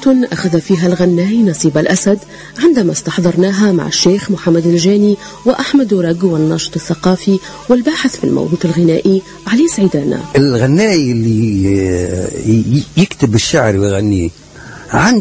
حلقة أخذ فيها الغناي نصيب الأسد عندما استحضرناها مع الشيخ محمد الجاني وأحمد ورق والناشط الثقافي والباحث في الموروث الغنائي علي سعيدانا. الغناي اللي يكتب الشعر ويغنيه